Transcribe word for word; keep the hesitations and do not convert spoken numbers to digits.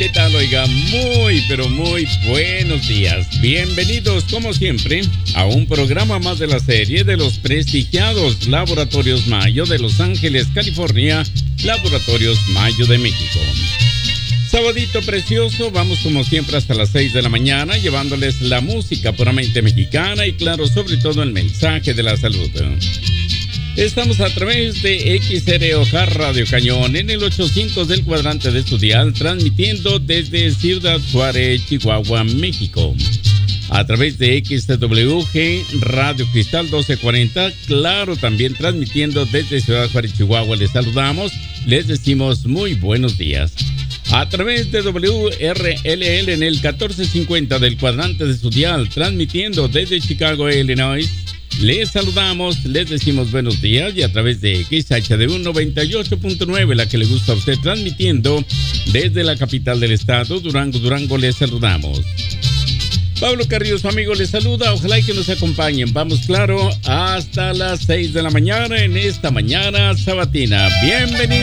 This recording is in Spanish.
¿Qué tal? Oiga, muy, pero muy buenos días. Bienvenidos, como siempre, a un programa más de la serie de los prestigiados Laboratorios Mayo de Los Ángeles, California, Laboratorios Mayo de México. Sabadito precioso, vamos como siempre hasta las seis de la mañana, llevándoles la música puramente mexicana y claro, sobre todo el mensaje de la salud. Estamos a través de X R O J Radio Cañón en el ochocientos del cuadrante de su dial, transmitiendo desde Ciudad Juárez, Chihuahua, México. A través de X T W G Radio Cristal doce cuarenta, claro, también transmitiendo desde Ciudad Juárez, Chihuahua. Les saludamos, les decimos muy buenos días. A través de W R L L en el catorce cincuenta del cuadrante de su dial, transmitiendo desde Chicago, Illinois. Les saludamos, les decimos buenos días y a través de X H D U noventa y ocho punto nueve, la que le gusta a usted, transmitiendo desde la capital del estado, Durango, Durango, les saludamos. Pablo Carrillo, su amigo, les saluda, ojalá y que nos acompañen, vamos claro, hasta las seis de la mañana en esta mañana sabatina. Bienvenidos.